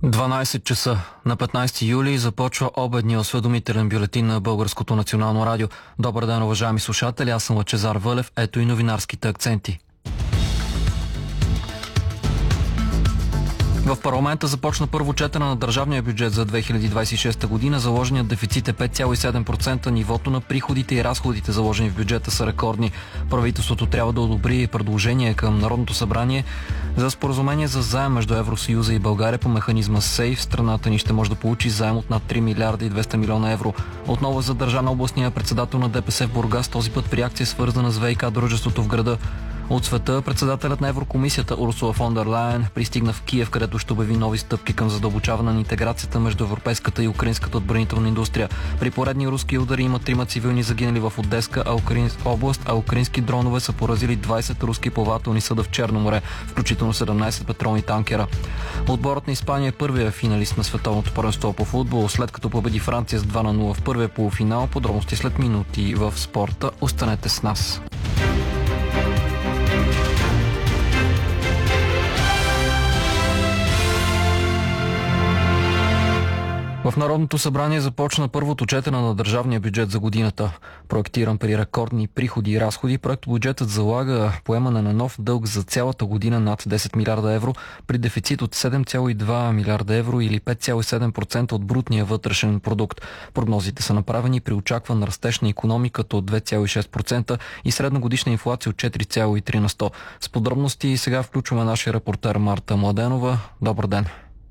12 часа на 15 юли започва обедния осведомителен бюлетин на Българското национално радио. Добър ден, уважаеми слушатели, аз съм Лъчезар Вълев. Ето и новинарските акценти. В парламента започна първо четене на държавния бюджет за 2026 година. Заложеният дефицит е 5,7%. Нивото на приходите и разходите, заложени в бюджета, са рекордни. Правителството трябва да одобри предложение към Народното събрание за споразумение за заем между Евросъюза и България по механизма СЕЙФ. Страната ни ще може да получи заем от над 3 милиарда и 200 милиона евро. Отново задържан областния председател на ДПС в Бургас, този път при акция, свързана с ВиК дружеството в града. От света председателят на Еврокомисията Урсула фон дер Лайен пристигна в Киев, където ще обяви нови стъпки към задълбочаване на интеграцията между европейската и украинската отбранителна индустрия. При поредни руски удари има 3 цивилни загинали в Одеска област, а украински дронове са поразили 20 руски плавателни съда в Черно море, включително 17 петролни танкера. Отборът на Испания е първия финалист на световното първенство по футбол, след като победи Франция с 2-0 в първия полуфинал. Подробности след минути в спорта. Останете с нас. В Народното събрание започна първото четене на държавния бюджет за годината. Проектиран при рекордни приходи и разходи, проектобюджетът залага поемане на нов дълг за цялата година над 10 милиарда евро, при дефицит от 7,2 милиарда евро или 5,7% от брутния вътрешен продукт. Прогнозите са направени при очакван растеж на икономиката от 2,6% и средногодишна инфлация от 4,3 на 100. С подробности сега включваме нашия репортер Марта Младенова. Добър ден!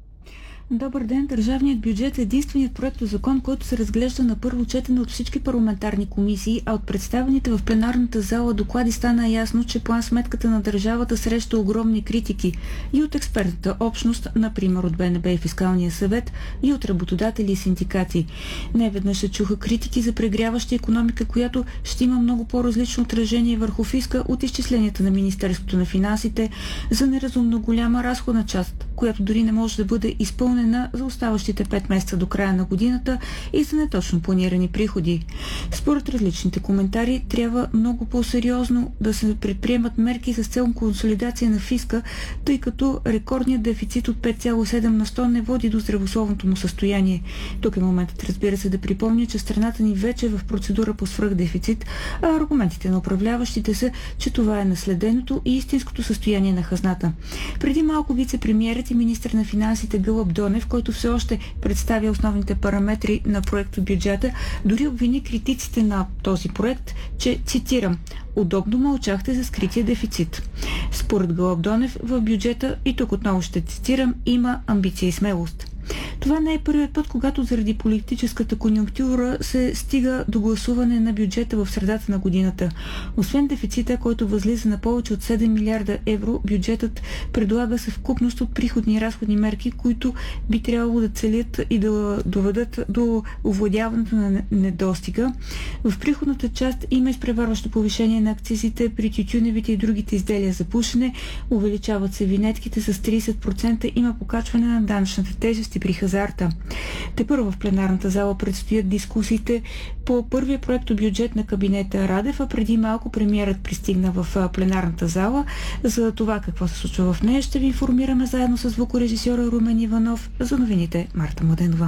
Добър ден! Държавният бюджет е единственият проектозакон, който се разглежда на първо четене от всички парламентарни комисии, а от представените в пленарната зала доклади стана ясно, че план-сметката на държавата среща огромни критики и от експертната общност, например от БНБ и Фискалния съвет, и от работодатели и синдикати. Неведнъж се чуха критики за прегряваща икономика, която ще има много по-различно отражение върху фиска от изчисленията на Министерството на финансите, за неразумно голяма разходна част, която дори не може да бъде изпълнена за оставащите 5 месеца до края на годината и за неточно планирани приходи. Според различните коментари, трябва много по-сериозно да се предприемат мерки с цел консолидация на фиска, тъй като рекордният дефицит от 5,7 на 100 не води до здравословното му състояние. Тук е моментът, разбира се, да припомня, че страната ни вече е в процедура по свръхдефицит, а аргументите на управляващите са, че това е наследеното и истинското състояние на хазната. Преди малко вице-премиерът и министър на финансите Гълъб Донев, който все още представя основните параметри на проекто бюджета, дори обвини критиците на този проект, че, цитирам, удобно мълчахте за скрития дефицит. Според Гълъб Донев в бюджета, и тук отново ще цитирам, има амбиция и смелост. Това не е първият път, когато заради политическата конюнктура се стига до гласуване на бюджета в средата на годината. Освен дефицита, който възлиза на повече от 7 милиарда евро, бюджетът предлага съвкупност от приходни и разходни мерки, които би трябвало да целят и да доведат до овладяването на недостига. В приходната част има изпреварващо повишение на акцизите при тютюневите и другите изделия за пушене, увеличават се винетките с 30%, има покачване на данъчната тежест при хазарта. Тепърво в пленарната зала предстоят дискусиите по първия проектобюджет на кабинета Радев, а преди малко премиерът пристигна в пленарната зала. За това какво се случва в нея ще ви информираме заедно с звукорежисьора Румен Иванов. За новините Марта Младенова.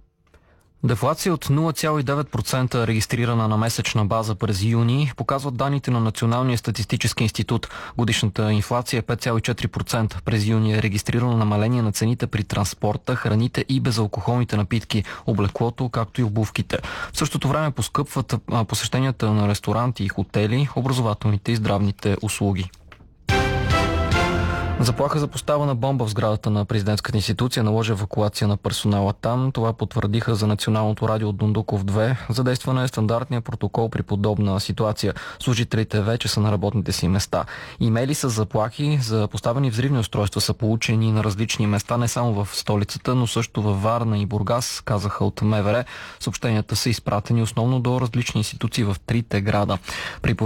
Дефлация от 0,9% регистрирана на месечна база през юни, показват данните на Националния статистически институт. Годишната инфлация е 5,4%. През юни е регистрирано намаление на цените при транспорта, храните и безалкохолните напитки, облеклото, както и обувките. В същото време поскъпват посещенията на ресторанти и хотели, образователните и здравните услуги. Заплаха за поставена бомба в сградата на президентската институция наложи евакуация на персонала там. Това потвърдиха за Националното радио от Дондуков 2. Задействане е стандартния протокол при подобна ситуация. Служителите вече са на работните си места. Имейли с заплахи за поставени взривни устройства са получени на различни места, не само в столицата, но също във Варна и Бургас, казаха от МВР. Съобщенията са изпратени основно до различни институции в трите града. При